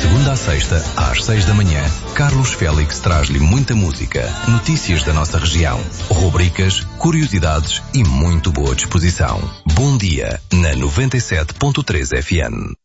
segunda a sexta, às 6 da manhã, Carlos Félix traz-lhe muita música, notícias da nossa região, rubricas, curiosidades e muito boa disposição. Bom dia, na 97.3 FM.